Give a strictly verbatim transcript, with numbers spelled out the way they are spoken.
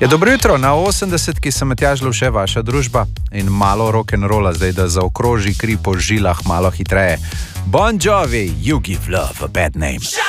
Je dobro jutro, na osemdesetki sem Matjaž Lovše, vaša družba in malo rock'n'rolla zdaj, da zaokroži kri po žilah malo hitreje. Bon Jovi, You Give Love a Bad Name.